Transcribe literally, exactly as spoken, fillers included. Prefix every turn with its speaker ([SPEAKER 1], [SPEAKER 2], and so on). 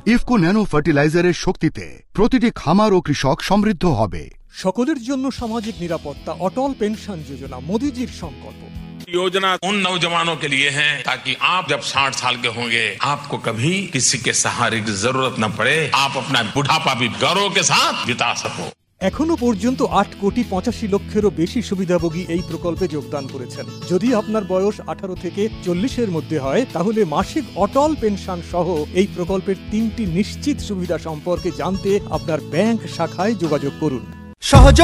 [SPEAKER 1] IFFCO nano ফার্টিলাইজারের শক্তিতে প্রতিটি খামার ও কৃষক সমৃদ্ধ হবে।
[SPEAKER 2] সকলের জন্য সামাজিক নিরাপত্তা, অটল পেনশন যোজনা মোদিজির সংকল্প।
[SPEAKER 3] योजना उन नौजवानों के लिए है ताकि आप जब साठ साल के होंगे आपको कभी किसी के सहारे की जरूरत न पड़े, आप अपना बुढ़ापा भी गौरव के साथ बिता सको।
[SPEAKER 2] এখনো পর্যন্ত আট কোটি পঁচাশি লক্ষেরও বেশি সুবিধাভোগী এই প্রকল্পে যোগদান করেছেন। যদি আপনার বয়স আঠারো থেকে চল্লিশের মধ্যে হয় তাহলে মাসিক অটল পেনশন সহ এই প্রকল্পের তিনটি নিশ্চিত সুবিধা সম্পর্কে জানতে আপনার ব্যাংক শাখায় যোগাযোগ করুন।
[SPEAKER 4] সহজ